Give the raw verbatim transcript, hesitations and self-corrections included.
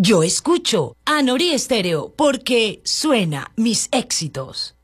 Yo escucho a Nori Estéreo porque suena mis éxitos.